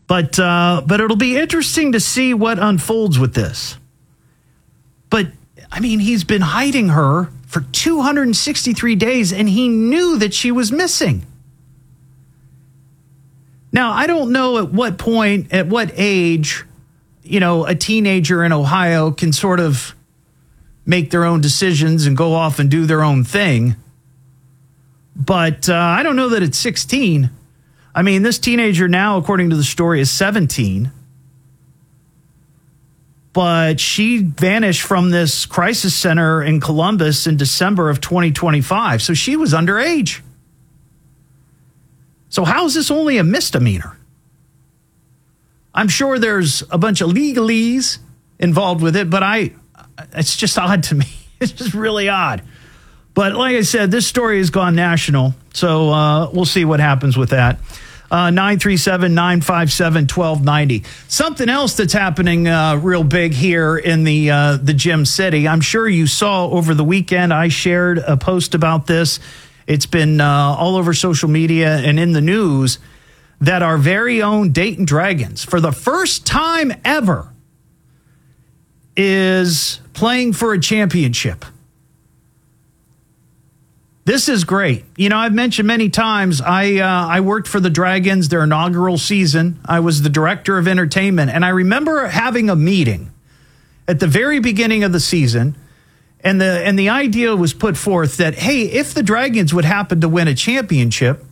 But it'll be interesting to see what unfolds with this. But, I mean, he's been hiding her for 263 days, and he knew that she was missing. Now, I don't know at what point, at what age, a teenager in Ohio can sort of make their own decisions and go off and do their own thing. But I don't know that it's 16. I mean, this teenager now, according to the story, is 17. But she vanished from this crisis center in Columbus in December of 2025. So she was underage. So how is this only a misdemeanor? I'm sure there's a bunch of legalese involved with it, but it's just odd to me. It's just really odd. But like I said, this story has gone national, so we'll see what happens with that. 937-957-1290. Something else that's happening real big here in the Gem City. I'm sure you saw over the weekend, I shared a post about this. It's been all over social media and in the news that our very own Dayton Dragons, for the first time ever, is playing for a championship. This is great. I've mentioned many times, I worked for the Dragons, their inaugural season. I was the director of entertainment, and I remember having a meeting at the very beginning of the season, and the idea was put forth that, hey, if the Dragons would happen to win a championship,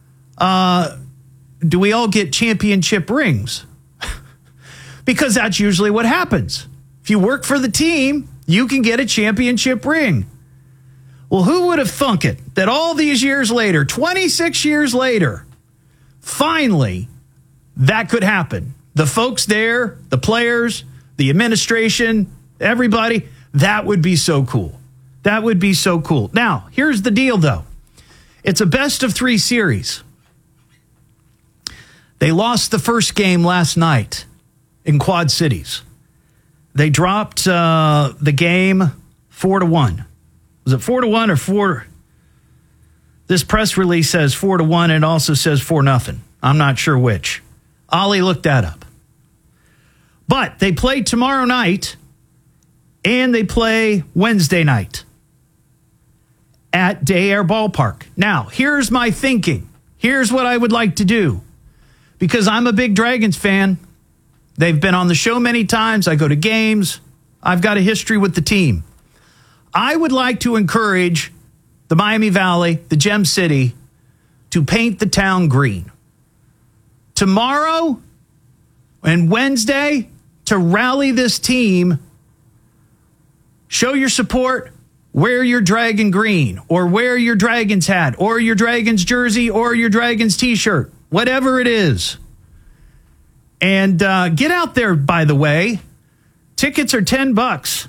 do we all get championship rings? Because that's usually what happens. If you work for the team, you can get a championship ring. Well, who would have thunk it that all these years later, 26 years later, finally, that could happen? The folks there, the players, the administration, everybody, that would be so cool. That would be so cool. Now, here's the deal, though. It's a best-of-3 series. They lost the first game last night in Quad Cities. They dropped the game 4-1. Was it 4-1 or 4? This press release says 4-1 and it also says 4-0. I'm not sure which. Ollie looked that up. But they play tomorrow night and they play Wednesday night at Day Air Ballpark. Now, here's my thinking. Here's what I would like to do. Because I'm a big Dragons fan. They've been on the show many times. I go to games. I've got a history with the team. I would like to encourage the Miami Valley, the Gem City, to paint the town green. Tomorrow and Wednesday, to rally this team, show your support, wear your Dragon green, or wear your Dragons hat, or your Dragons jersey, or your Dragons t-shirt, whatever it is. And get out there, by the way. Tickets are $10.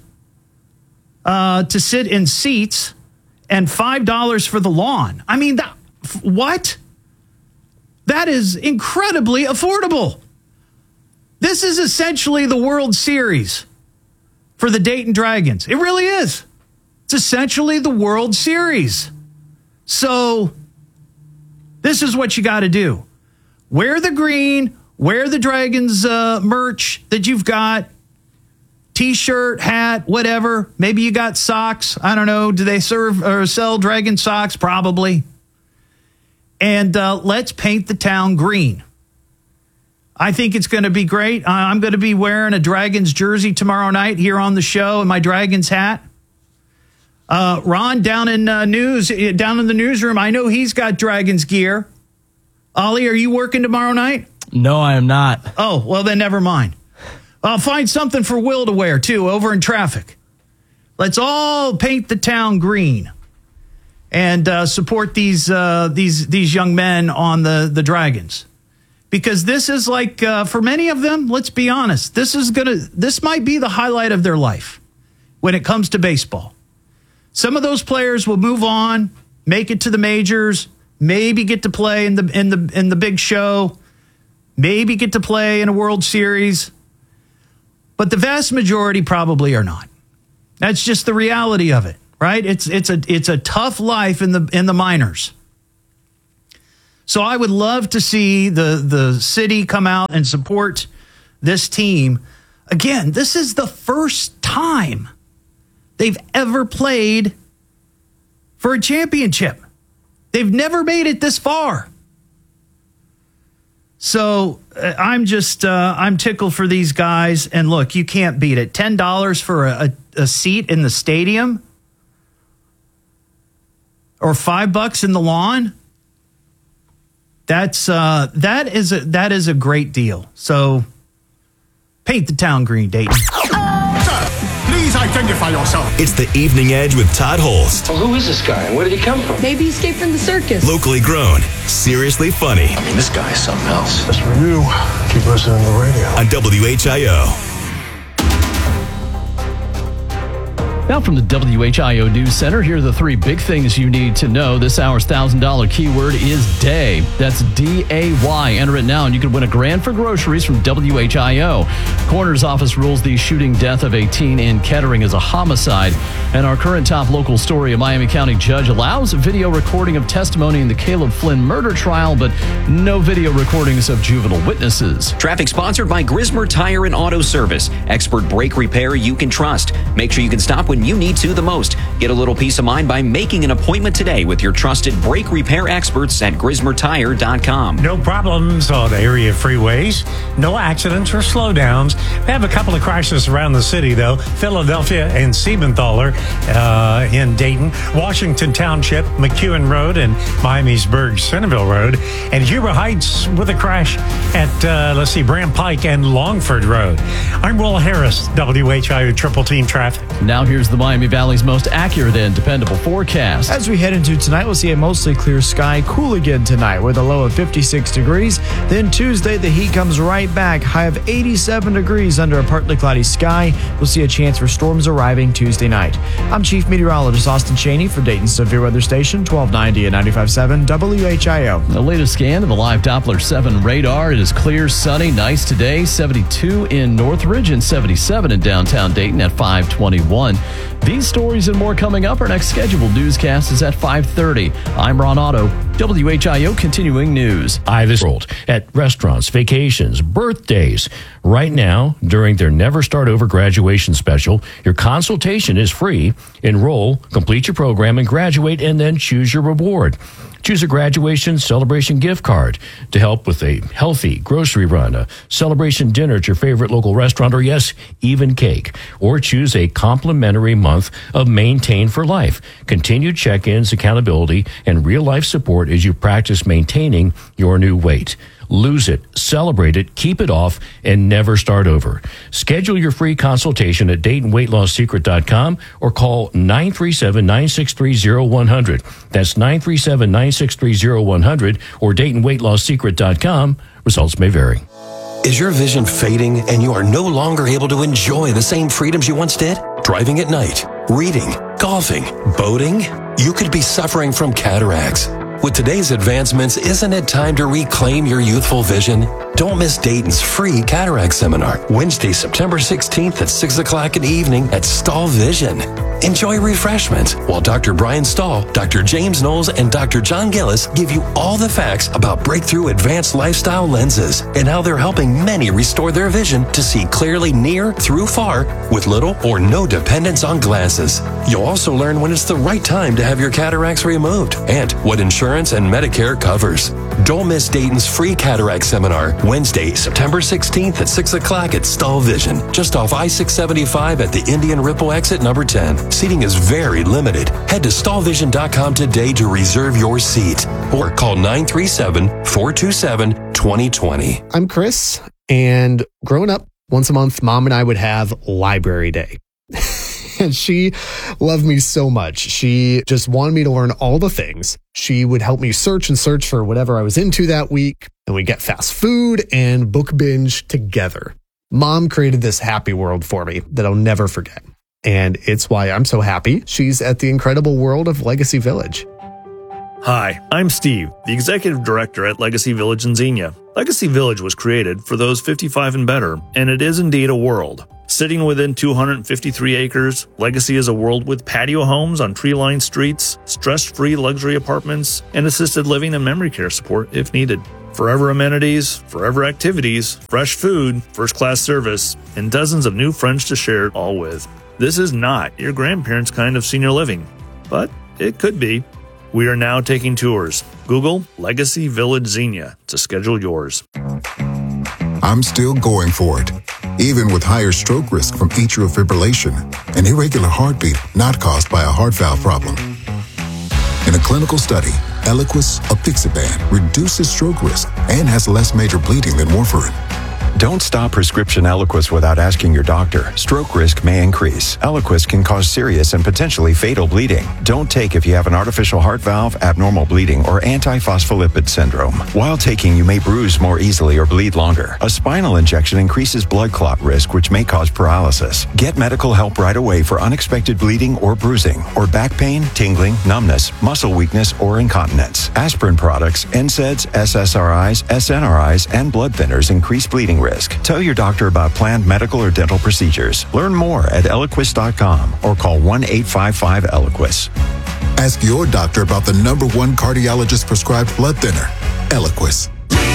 To sit in seats and $5 for the lawn. I mean, what? That is incredibly affordable. This is essentially the World Series for the Dayton Dragons. It really is. It's essentially the World Series. So this is what you got to do. Wear the green, wear the Dragons merch that you've got. T-shirt, hat, whatever. Maybe you got socks. I don't know. Do they serve or sell Dragon socks? Probably. And let's paint the town green. I think it's going to be great. I'm going to be wearing a Dragons jersey tomorrow night here on the show and my Dragons hat. Ron down in the newsroom, I know he's got Dragons gear. Ollie, are you working tomorrow night? No, I am not. Oh, well then never mind. I'll find something for Will to wear, too, over in traffic. Let's all paint the town green and support these young men on the Dragons. Because this is like, for many of them, let's be honest, this might be the highlight of their life when it comes to baseball. Some of those players will move on, make it to the majors, maybe get to play in the big show, maybe get to play in a World Series. But the vast majority probably are not. That's just the reality of it, right? It's a tough life in the minors. So I would love to see the city come out and support this team. Again, this is the first time they've ever played for a championship. They've never made it this far. So I'm tickled for these guys. And look, you can't beat it. $10 for a seat in the stadium or $5 in the lawn. That is a great deal. So paint the town green, Dayton. Sir, please identify yourself. It's the Evening Edge with Todd Holst. Well, who is this guy and where did he come from? Maybe he escaped from the circus. Locally grown, seriously funny. I mean, this guy is something else. As for you, keep listening to the radio. On WHIO. Now from the WHIO News Center, here are the three big things you need to know. This hour's $1,000 keyword is DAY. That's D-A-Y. Enter it now and you can win $1,000 for groceries from WHIO. Coroner's office rules the shooting death of a teen in Kettering as a homicide. And our current top local story, a Miami County judge allows video recording of testimony in the Caleb Flynn murder trial, but no video recordings of juvenile witnesses. Traffic sponsored by Grismer Tire and Auto Service. Expert brake repair you can trust. Make sure you can stop when you need to the most. Get a little peace of mind by making an appointment today with your trusted brake repair experts at GrismerTire.com. No problems on area freeways. No accidents or slowdowns. We have a couple of crashes around the city, though. Philadelphia and Siebenthaler in Dayton. Washington Township, McEwen Road, and Miamisburg, Centerville Road. And Huber Heights with a crash at, Bram Pike and Longford Road. I'm Will Harris, WHIO Triple Team Traffic. Now here's the Miami Valley's most accurate and dependable forecast. As we head into tonight, we'll see a mostly clear sky, cool again tonight with a low of 56 degrees. Then Tuesday, the heat comes right back, high of 87 degrees under a partly cloudy sky. We'll see a chance for storms arriving Tuesday night. I'm Chief Meteorologist Austin Cheney for Dayton Severe Weather Station, 1290 and 95.7 WHIO. The latest scan of the live Doppler 7 radar. It is clear, sunny, nice today. 72 in Northridge and 77 in downtown Dayton at 521. These stories and more coming up. Our next scheduled newscast is at 5:30. I'm Ron Otto, WHIO Continuing News. Hi, this world at restaurants, vacations, birthdays. Right now, during their Never Start Over graduation special, your consultation is free. Enroll, complete your program, and graduate, and then choose your reward. Choose a graduation celebration gift card to help with a healthy grocery run, a celebration dinner at your favorite local restaurant, or yes, even cake. Or choose a complimentary month of Maintain for Life. Continued check-ins, accountability, and real-life support as you practice maintaining your new weight. Lose it, celebrate it, keep it off, and never start over. Schedule your free consultation at DaytonWeightLossSecret.com or call 937-963-0100. That's 937-963-0100 or DaytonWeightLossSecret.com. Results may vary. Is your vision fading and you are no longer able to enjoy the same freedoms you once did? Driving at night, reading, golfing, boating? You could be suffering from cataracts. With today's advancements, isn't it time to reclaim your youthful vision? Don't miss Dayton's free cataract seminar, Wednesday, September 16th at 6 o'clock in the evening at Stahl Vision. Enjoy refreshments while Dr. Brian Stahl, Dr. James Knowles, and Dr. John Gillis give you all the facts about breakthrough advanced lifestyle lenses and how they're helping many restore their vision to see clearly near through far with little or no dependence on glasses. You'll also learn when it's the right time to have your cataracts removed and what insurance and Medicare covers. Don't miss Dayton's free cataract seminar, Wednesday, September 16th at 6 o'clock at Stahl Vision, just off I-675 at the Indian Ripple exit number 10. Seating is very limited. Head to stahlvision.com today to reserve your seat or call 937-427-2020. I'm Chris, and growing up, once a month, Mom and I would have library day. And she loved me so much. She just wanted me to learn all the things. She would help me search for whatever I was into that week. And we'd get fast food and book binge together. Mom created this happy world for me that I'll never forget. And it's why I'm so happy she's at the incredible world of Legacy Village. Hi, I'm Steve, the Executive Director at Legacy Village in Xenia. Legacy Village was created for those 55 and better, and it is indeed a world. Sitting within 253 acres, Legacy is a world with patio homes on tree-lined streets, stress-free luxury apartments, and assisted living and memory care support if needed. Forever amenities, forever activities, fresh food, first-class service, and dozens of new friends to share it all with. This is not your grandparents' kind of senior living, but it could be. We are now taking tours. Google Legacy Village Xenia to schedule yours. I'm still going for it, even with higher stroke risk from atrial fibrillation, an irregular heartbeat not caused by a heart valve problem. In a clinical study, Eliquis apixaban reduces stroke risk and has less major bleeding than warfarin. Don't stop prescription Eliquis without asking your doctor. Stroke risk may increase. Eliquis can cause serious and potentially fatal bleeding. Don't take if you have an artificial heart valve, abnormal bleeding, or antiphospholipid syndrome. While taking, you may bruise more easily or bleed longer. A spinal injection increases blood clot risk, which may cause paralysis. Get medical help right away for unexpected bleeding or bruising, or back pain, tingling, numbness, muscle weakness, or incontinence. Aspirin products, NSAIDs, SSRIs, SNRIs, and blood thinners increase bleeding risk. Tell your doctor about planned medical or dental procedures. Learn more at Eliquis.com or call 1-855-ELIQUIS. Ask your doctor about the #1 cardiologist prescribed blood thinner, Eliquis.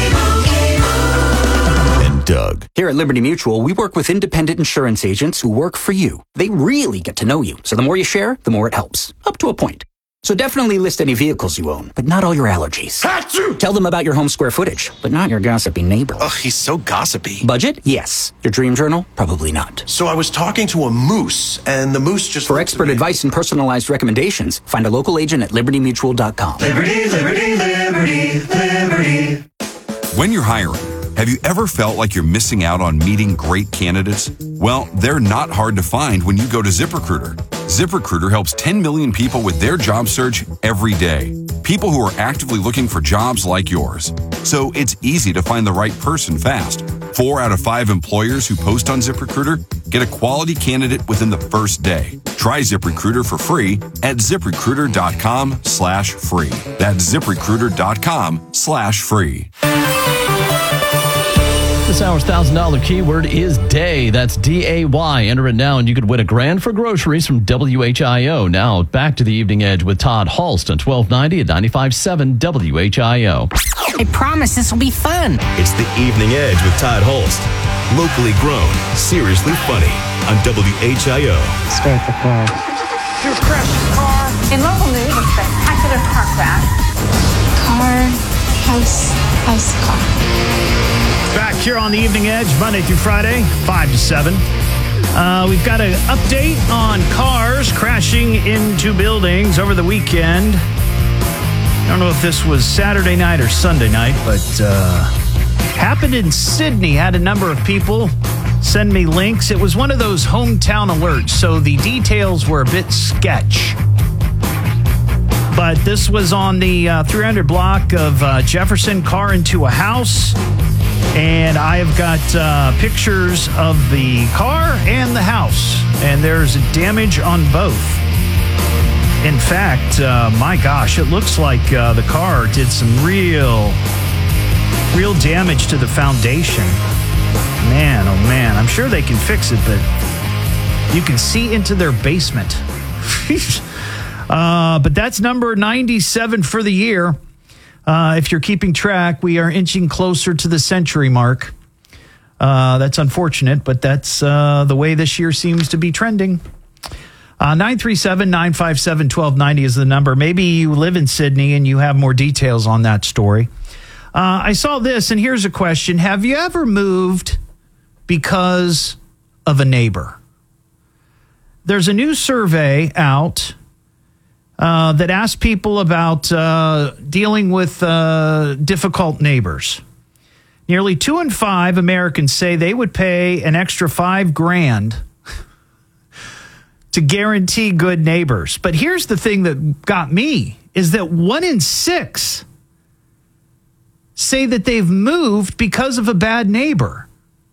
And Doug. Here at Liberty Mutual, we work with independent insurance agents who work for you. They really get to know you. So the more you share, the more it helps. Up to a point. So definitely list any vehicles you own, but not all your allergies. Achoo! Tell them about your home square footage, but not your gossipy neighbor. Ugh, he's so gossipy. Budget? Yes. Your dream journal? Probably not. So I was talking to a moose, and the moose just... For expert advice and personalized recommendations, find a local agent at libertymutual.com. Liberty, liberty, liberty, liberty. When you're hiring, have you ever felt like you're missing out on meeting great candidates? Well, they're not hard to find when you go to ZipRecruiter. ZipRecruiter helps 10 million people with their job search every day. People who are actively looking for jobs like yours. So it's easy to find the right person fast. 4 out of 5 employers who post on ZipRecruiter get a quality candidate within the first day. Try ZipRecruiter for free at ZipRecruiter.com/free. That's ZipRecruiter.com/free. This hour's $1,000 keyword is day. That's D-A-Y. Enter it now and you could win $1,000 for groceries from WHIO. Now back to the Evening Edge with Todd Hulst on 1290 at 95.7 WHIO. I promise this will be fun. It's the Evening Edge with Todd Hulst. Locally grown, seriously funny on WHIO. Start the car. Your crashed car. In local news, a spectacular car crash. Car, house, car. Back here on the Evening Edge, Monday through Friday, 5 to 7. We've got an update on cars crashing into buildings over the weekend. I don't know if this was Saturday night or Sunday night, but happened in Sydney. Had a number of people send me links. It was one of those hometown alerts, so the details were a bit sketch. But this was on the 300 block of Jefferson, car into a house. And I've got pictures of the car and the house. And there's damage on both. In fact, my gosh, it looks like the car did some real damage to the foundation. Man, oh man, I'm sure they can fix it, but you can see into their basement. But that's number 97 for the year. If you're keeping track, we are inching closer to the century mark. That's unfortunate, but that's the way this year seems to be trending. 937-957-1290 is the number. Maybe you live in Sydney and you have more details on that story. I saw this, and here's a question. Have you ever moved because of a neighbor? There's a new survey out that asks people about dealing with difficult neighbors. Nearly 2 in 5 Americans say they would pay an extra $5,000 to guarantee good neighbors. But here's the thing that got me, is that 1 in 6 say that they've moved because of a bad neighbor.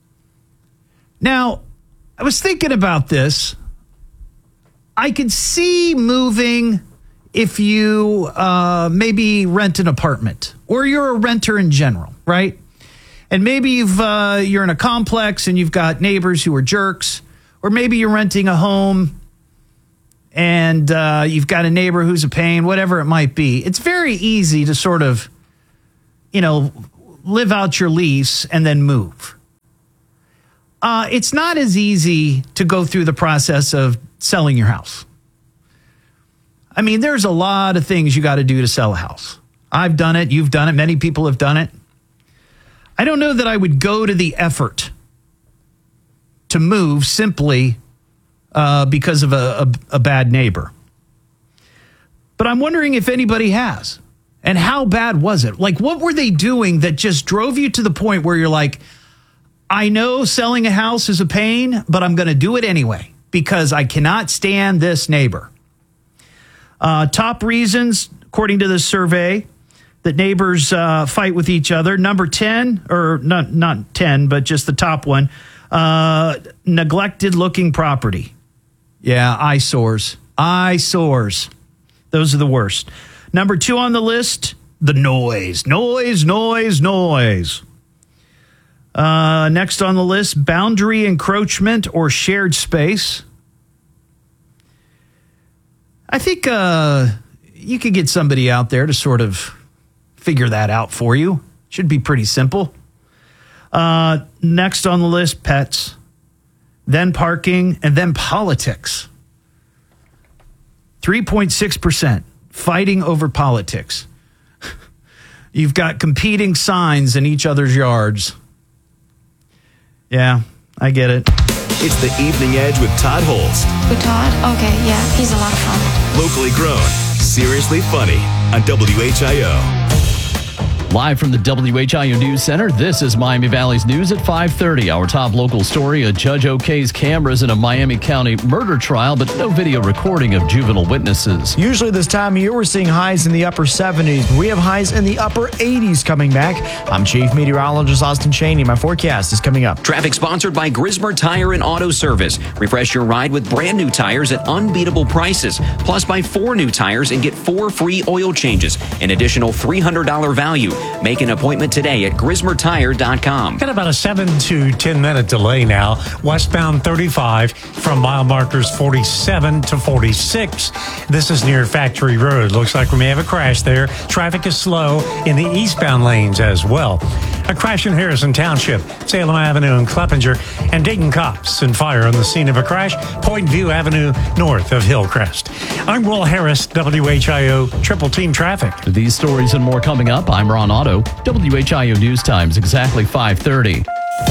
Now, I was thinking about this. I could see moving if you maybe rent an apartment, or you're a renter in general, right? And maybe you're in a complex and you've got neighbors who are jerks, Or maybe you're renting a home and you've got a neighbor who's a pain, whatever it might be. It's very easy to sort of, live out your lease and then move. It's not as easy to go through the process of selling your house. I mean, there's a lot of things you got to do to sell a house. I've done it. You've done it. Many people have done it. I don't know that I would go to the effort to move simply because of a bad neighbor. But I'm wondering if anybody has. And how bad was it? Like, what were they doing that just drove you to the point where you're like, I know selling a house is a pain, but I'm going to do it anyway because I cannot stand this neighbor. Top reasons, according to this survey, that neighbors fight with each other. Number 10, or not 10, but just the top one, neglected looking property. Yeah, eyesores. Eyesores. Those are the worst. Number 2 on the list, the noise. Noise. Next on the list, boundary encroachment or shared space. I think you could get somebody out there to sort of figure that out for you. Should be pretty simple. Next on the list, pets, then parking, and then politics. 3.6%. Fighting over politics. You've got competing signs in each other's yards. Yeah, I get it. It's the Evening Edge with Todd Holst. With Todd? Okay, yeah, he's a lot of fun. Locally grown, seriously funny on WHIO. Live from the WHIO News Center, this is Miami Valley's News at 5:30. Our top local story, a judge okays cameras in a Miami County murder trial, but no video recording of juvenile witnesses. Usually this time of year, we're seeing highs in the upper 70s. We have highs in the upper 80s coming back. I'm Chief Meteorologist Austin Cheney. My forecast is coming up. Traffic sponsored by Grismer Tire and Auto Service. Refresh your ride with brand new tires at unbeatable prices. Plus, buy 4 new tires and get 4 free oil changes. An additional $300 value. Make an appointment today at GrismerTire.com. Got about a 7 to 10 minute delay now. Westbound 35 from mile markers 47 to 46. This is near Factory Road. Looks like we may have a crash there. Traffic is slow in the eastbound lanes as well. A crash in Harrison Township, Salem Avenue and Cleppinger, and Dayton cops and fire on the scene of a crash, Point View Avenue north of Hillcrest. I'm Will Harris, WHIO Triple Team Traffic. These stories and more coming up. I'm Ron Otto. WHIO News Times, exactly 5:30.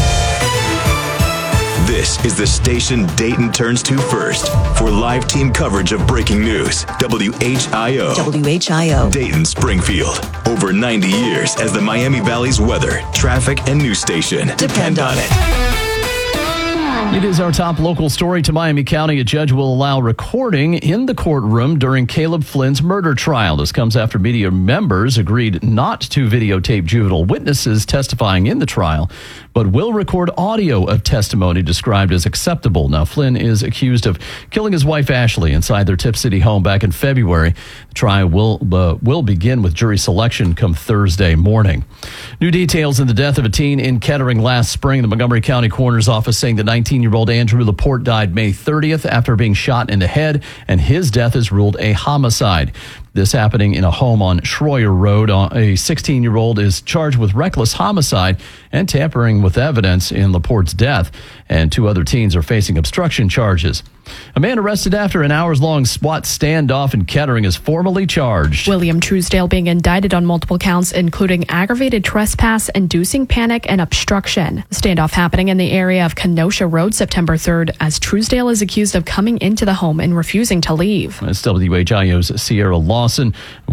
This is the station Dayton turns to first for live team coverage of breaking news. WHIO. WHIO. Dayton, Springfield. Over 90 years as the Miami Valley's weather, traffic, and news station. Depend on it. It is our top local story. To Miami County, a judge will allow recording in the courtroom during Caleb Flynn's murder trial. This comes after media members agreed not to videotape juvenile witnesses testifying in the trial, but will record audio of testimony described as acceptable. Now, Flynn is accused of killing his wife, Ashley, inside their Tip City home back in February. The trial will begin with jury selection come Thursday morning. New details in the death of a teen in Kettering last spring. The Montgomery County Coroner's Office saying the 19-year-old Andrew Laporte died May 30th after being shot in the head, and his death is ruled a homicide. This happening in a home on Schroyer Road. A 16-year-old is charged with reckless homicide and tampering with evidence in Laporte's death, and 2 other teens are facing obstruction charges. A man arrested after an hours-long SWAT standoff in Kettering is formally charged. William Truesdale being indicted on multiple counts, including aggravated trespass, inducing panic, and obstruction. The standoff happening in the area of Kenosha Road September 3rd, as Truesdale is accused of coming into the home and refusing to leave. That's WHIO's Sierra Lawson. A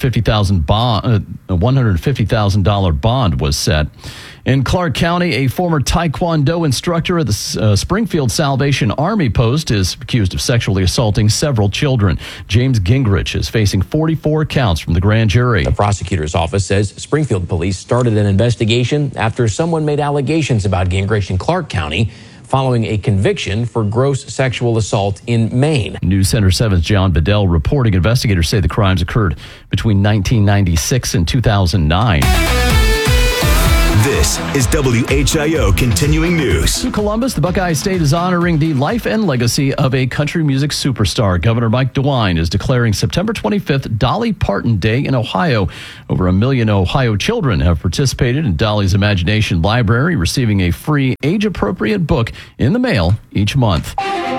$150,000 bond was set. In Clark County, a former Taekwondo instructor at the Springfield Salvation Army Post is accused of sexually assaulting several children. James Gingrich is facing 44 counts from the grand jury. The prosecutor's office says Springfield police started an investigation after someone made allegations about Gingrich in Clark County following a conviction for gross sexual assault in Maine. News Center 7's John Bedell reporting investigators say the crimes occurred between 1996 and 2009. This is WHIO Continuing News. In Columbus, the Buckeye State is honoring the life and legacy of a country music superstar. Governor Mike DeWine is declaring September 25th Dolly Parton Day in Ohio. Over 1 million Ohio children have participated in Dolly's Imagination Library, receiving a free age-appropriate book in the mail each month.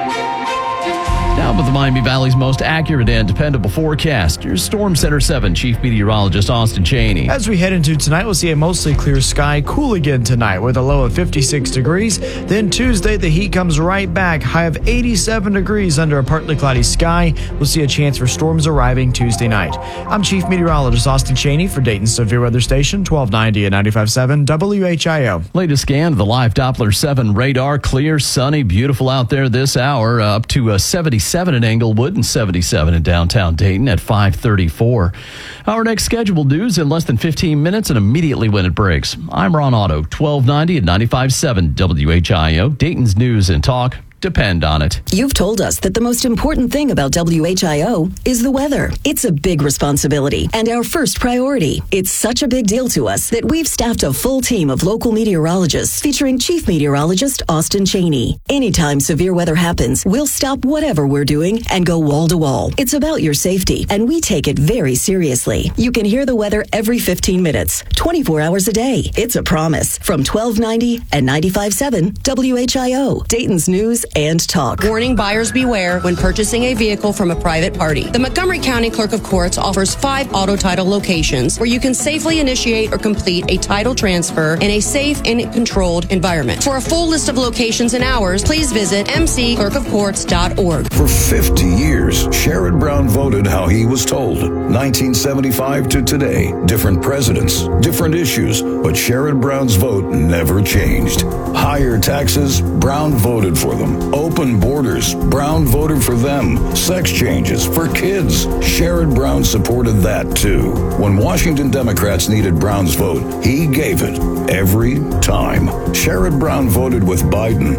Now with the Miami Valley's most accurate and dependable forecast, here's Storm Center 7 Chief Meteorologist Austin Cheney. As we head into tonight, we'll see a mostly clear sky, cool again tonight with a low of 56 degrees. Then Tuesday, the heat comes right back, high of 87 degrees under a partly cloudy sky. We'll see a chance for storms arriving Tuesday night. I'm Chief Meteorologist Austin Cheney for Dayton's Severe Weather Station, 1290 and 95.7 WHIO. Latest scan of the live Doppler 7 radar, clear, sunny, beautiful out there this hour, up to 77 in Englewood and 77 in downtown Dayton at 5:34. Our next scheduled news in less than 15 minutes and immediately when it breaks. I'm Ron Otto, 1290 and 95.7 WHIO, Dayton's News and Talk. Depend on it. You've told us that the most important thing about WHIO is the weather. It's a big responsibility and our first priority. It's such a big deal to us that we've staffed a full team of local meteorologists featuring Chief Meteorologist Austin Cheney. Anytime severe weather happens, we'll stop whatever we're doing and go wall to wall. It's about your safety, and we take it very seriously. You can hear the weather every 15 minutes, 24 hours a day. It's a promise. From 1290 and 95.7 WHIO, Dayton's News and Talk. Warning, buyers beware when purchasing a vehicle from a private party. The Montgomery County Clerk of Courts offers 5 auto title locations where you can safely initiate or complete a title transfer in a safe and controlled environment. For a full list of locations and hours, please visit mcclerkofcourts.org. For 50 years, Sherrod Brown voted how he was told. 1975 to today, different presidents, different issues, but Sherrod Brown's vote never changed. Higher taxes, Brown voted for them. Open borders, Brown voted for them. Sex changes for kids, Sherrod Brown supported that too. When Washington Democrats needed Brown's vote, he gave it every time. Sherrod Brown voted with Biden,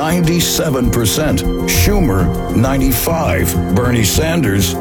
97%. Schumer, 95%. Bernie Sanders,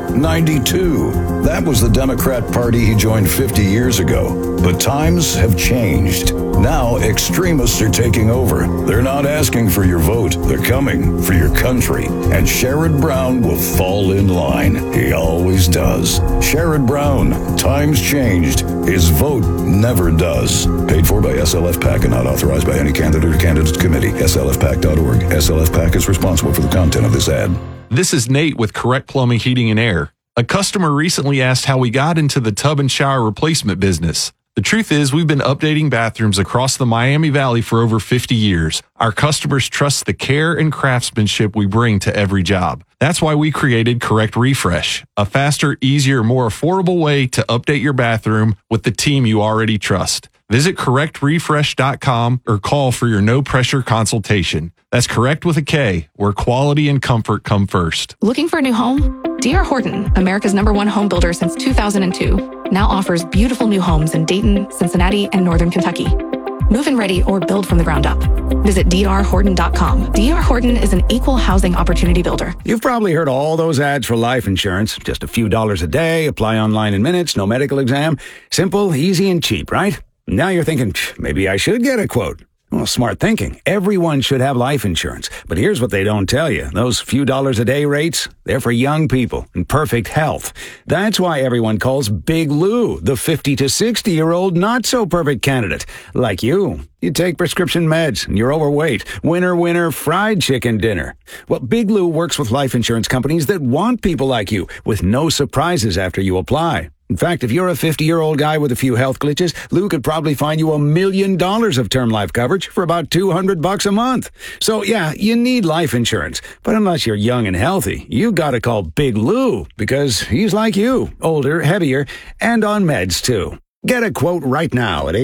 92%. That was the Democrat Party he joined 50 years ago. But times have changed. Now extremists are taking over. They're not asking for your vote. They're coming for your country. And Sherrod Brown will fall in line. He always does. Sherrod Brown, times changed. His vote never does. Paid for by SLF PAC and not authorized by any candidate or candidates committee. SLFPAC.org. SLF PAC is responsible for the content of this ad. This is Nate with Correct Plumbing, Heating, and Air. A customer recently asked how we got into the tub and shower replacement business. The truth is, we've been updating bathrooms across the Miami Valley for over 50 years. Our customers trust the care and craftsmanship we bring to every job. That's why we created Correct Refresh, a faster, easier, more affordable way to update your bathroom with the team you already trust. Visit correctrefresh.com or call for your no-pressure consultation. That's Correct with a K, where quality and comfort come first. Looking for a new home? D.R. Horton, America's #1 home builder since 2002, now offers beautiful new homes in Dayton, Cincinnati, and Northern Kentucky. Move-in ready or build from the ground up. Visit drhorton.com. D.R. Horton is an equal housing opportunity builder. You've probably heard all those ads for life insurance. Just a few dollars a day, apply online in minutes, no medical exam. Simple, easy, and cheap, right? Now you're thinking, maybe I should get a quote. Well, smart thinking. Everyone should have life insurance. But here's what they don't tell you. Those few dollars a day rates, they're for young people in perfect health. That's why everyone calls Big Lou the 50 to 60-year-old not-so-perfect candidate. Like you. You take prescription meds and you're overweight. Winner, fried chicken dinner. Well, Big Lou works with life insurance companies that want people like you with no surprises after you apply. In fact, if you're a 50-year-old guy with a few health glitches, Lou could probably find you $1 million of term life coverage for about $200 a month. So yeah, you need life insurance. But unless you're young and healthy, you gotta call Big Lou because he's like you, older, heavier, and on meds too. Get a quote right now at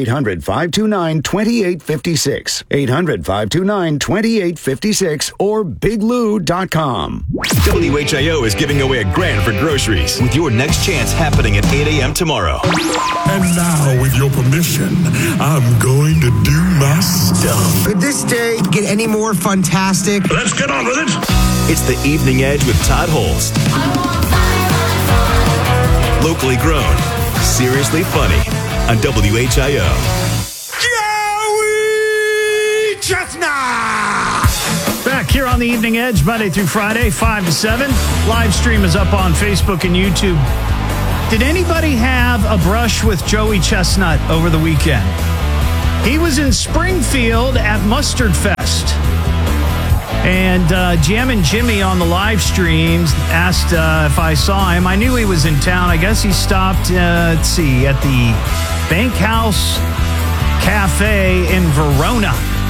800-529-2856. 800-529-2856 or biglou.com. WHIO is giving away $1,000 for groceries with your next chance happening at 8 a.m. tomorrow. And now, with your permission, I'm going to do my stuff. Could this day get any more fantastic? Let's get on with it. It's the Evening Edge with Todd Holst. Locally grown, seriously funny on WHIO. Yeah! Chestnut! Back here on the Evening Edge, Monday through Friday, 5 to 7. Live stream is up on Facebook and YouTube. Did anybody have a brush with Joey Chestnut over the weekend? He was in Springfield at Mustard Fest. And Jammin' Jimmy on the live streams asked if I saw him. I knew he was in town. I guess he stopped, at the Bank House Cafe in Verona.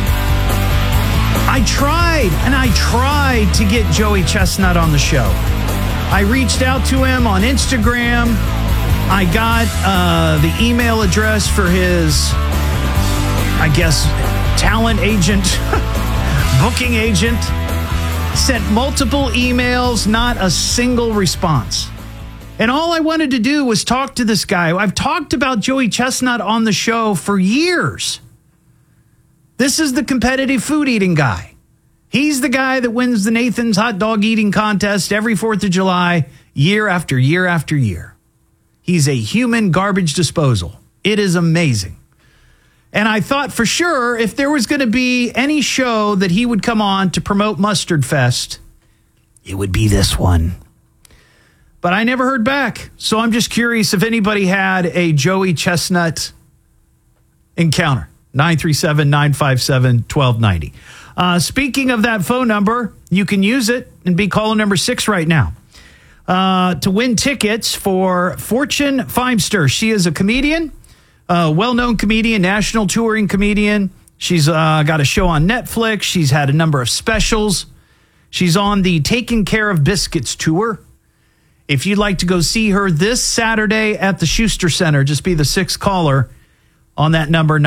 I tried to get Joey Chestnut on the show. I reached out to him on Instagram. I got the email address for his, I guess, talent agent, booking agent. Sent multiple emails, not a single response. And all I wanted to do was talk to this guy. I've talked about Joey Chestnut on the show for years. This is the competitive food eating guy. He's the guy that wins the Nathan's hot dog eating contest every 4th of July, year after year after year. He's a human garbage disposal. It is amazing. And I thought for sure if there was going to be any show that he would come on to promote Mustard Fest, it would be this one. But I never heard back. So I'm just curious if anybody had a Joey Chestnut encounter. 937-957-1290. Speaking of that phone number, you can use it and be caller number 6 right now to win tickets for Fortune Feimster. She is a comedian, well-known comedian, national touring comedian. She's got a show on Netflix. She's had a number of specials. She's on the Taking Care of Biscuits tour. If you'd like to go see her this Saturday at the Schuster Center, just be the 6th caller on that number,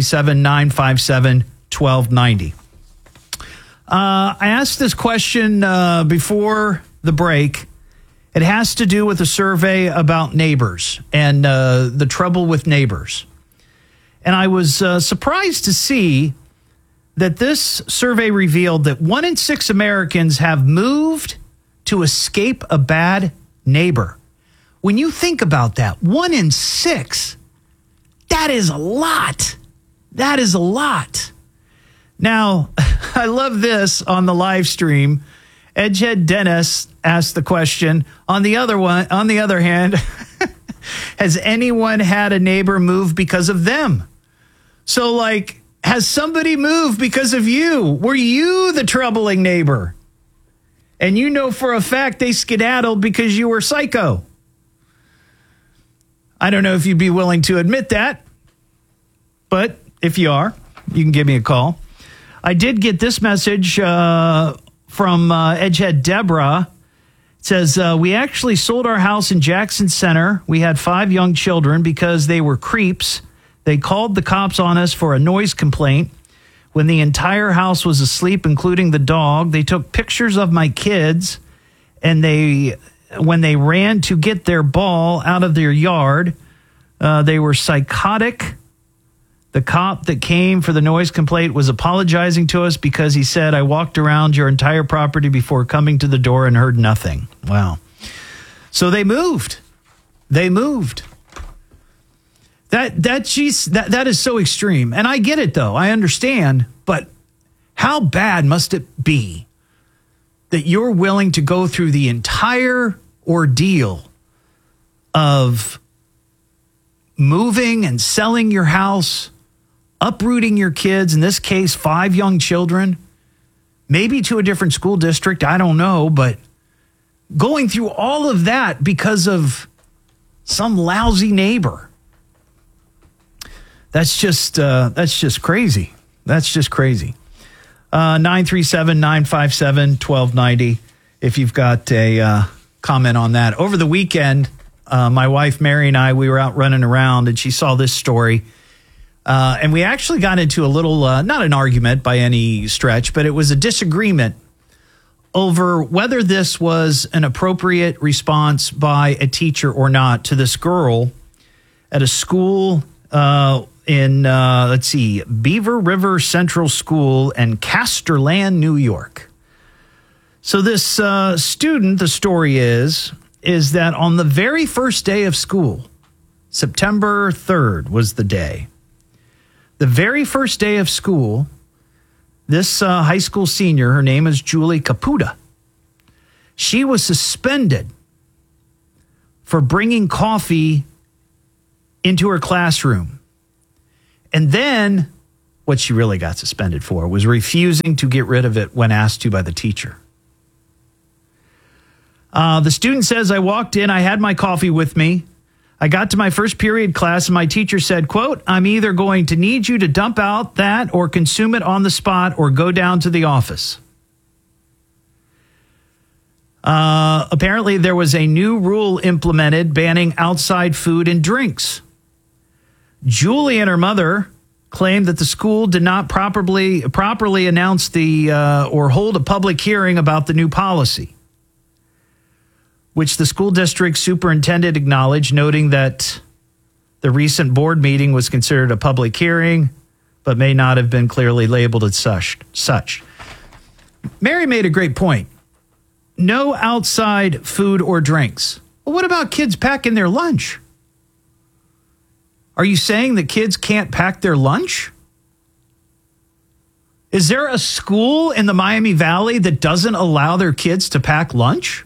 937-957-1290. I asked this question before the break. It has to do with a survey about neighbors and the trouble with neighbors. And I was surprised to see that this survey revealed that 1 in 6 Americans have moved to escape a bad neighbor. When you think about that, 1 in 6, that is a lot. That is a lot. Now, I love this on the live stream. Edgehead Dennis asked the question. On the other hand, has anyone had a neighbor move because of them? So, like, has somebody moved because of you? Were you the troubling neighbor? And you know for a fact they skedaddled because you were psycho. I don't know if you'd be willing to admit that, but if you are, you can give me a call. I did get this message from Edgehead Deborah. It says, we actually sold our house in Jackson Center. We had 5 young children because they were creeps. They called the cops on us for a noise complaint. When the entire house was asleep, including the dog, they took pictures of my kids, and when they ran to get their ball out of their yard, they were psychotic. The cop that came for the noise complaint was apologizing to us because he said, I walked around your entire property before coming to the door and heard nothing. Wow. So they moved. They moved. That is so extreme. And I get it, though. I understand. But how bad must it be that you're willing to go through the entire ordeal of moving and selling your house, uprooting your kids, in this case, 5 young children, maybe to a different school district, I don't know, but going through all of that because of some lousy neighbor. That's just crazy. That's just crazy. 937-957-1290 if you've got a comment on that. Over the weekend, my wife Mary and I, we were out running around, and she saw this story. And we actually got into a little, not an argument by any stretch, but it was a disagreement over whether this was an appropriate response by a teacher or not to this girl at a school in, Beaver River Central School in Casterland, New York. So this student, the story is that on the very first day of school, September 3rd was the day. The very first day of school, this high school senior, her name is Julie Caputa. She was suspended for bringing coffee into her classroom. And then what she really got suspended for was refusing to get rid of it when asked to by the teacher. The student says, I walked in, I had my coffee with me. I got to my first period class and my teacher said, quote, I'm either going to need you to dump out that or consume it on the spot or go down to the office. Apparently there was a new rule implemented banning outside food and drinks. Julie and her mother claimed that the school did not properly announce or hold a public hearing about the new policy, which the school district superintendent acknowledged, noting that the recent board meeting was considered a public hearing, but may not have been clearly labeled as such. Mary made a great point. No outside food or drinks. Well, what about kids packing their lunch? Are you saying that kids can't pack their lunch? Is there a school in the Miami Valley that doesn't allow their kids to pack lunch?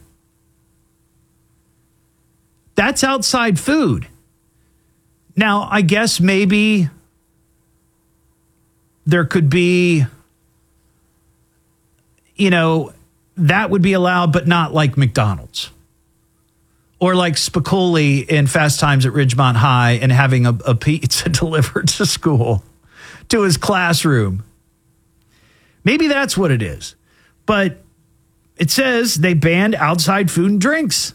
That's outside food. Now, I guess maybe there could be, that would be allowed, but not like McDonald's. Or like Spicoli in Fast Times at Ridgemont High and having a pizza delivered to school, to his classroom. Maybe that's what it is. But it says they banned outside food and drinks.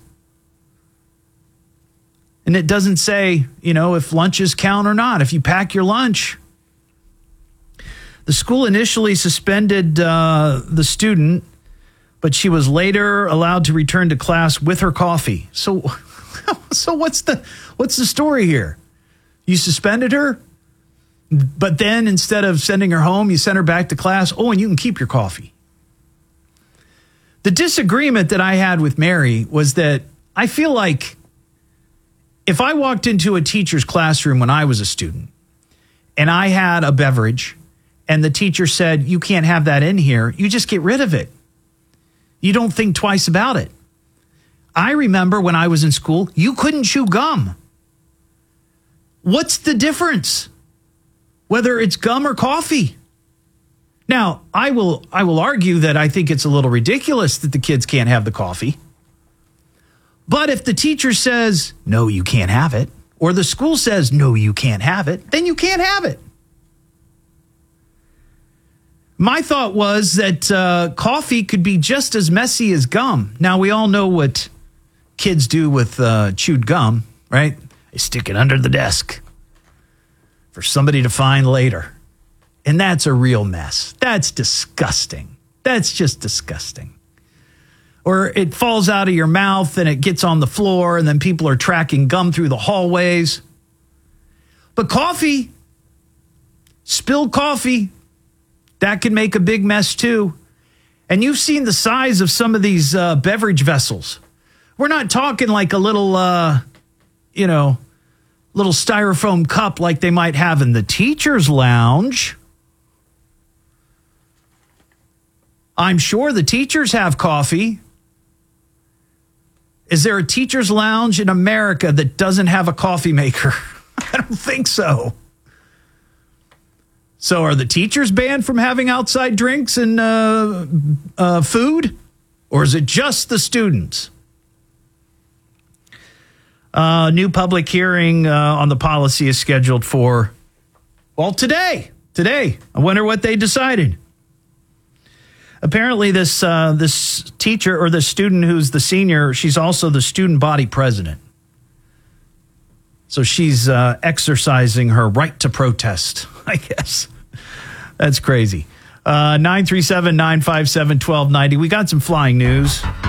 And it doesn't say, if lunches count or not, if you pack your lunch. The school initially suspended the student, but she was later allowed to return to class with her coffee. So what's the story here? You suspended her, but then instead of sending her home, you sent her back to class. Oh, and you can keep your coffee. The disagreement that I had with Mary was that I feel like if I walked into a teacher's classroom when I was a student and I had a beverage and the teacher said, you can't have that in here, you just get rid of it. You don't think twice about it. I remember when I was in school, you couldn't chew gum. What's the difference? Whether it's gum or coffee. Now, I will argue that I think it's a little ridiculous that the kids can't have the coffee. But if the teacher says, no, you can't have it, or the school says, no, you can't have it, then you can't have it. My thought was that coffee could be just as messy as gum. Now, we all know what kids do with chewed gum, right? They stick it under the desk for somebody to find later. And that's a real mess. That's disgusting. That's just disgusting. Or it falls out of your mouth and it gets on the floor and then people are tracking gum through the hallways. But coffee, spilled coffee, that can make a big mess too. And you've seen the size of some of these beverage vessels. We're not talking like a little, little styrofoam cup like they might have in the teacher's lounge. I'm sure the teachers have coffee. Is there a teacher's lounge in America that doesn't have a coffee maker? I don't think so. So are the teachers banned from having outside drinks and food? Or is it just the students? New public hearing on the policy is scheduled for, today. I wonder what they decided. Apparently, this teacher or the student who's the senior, she's also the student body president. So she's exercising her right to protest, I guess. That's crazy. 937-957-1290. We got some flying news.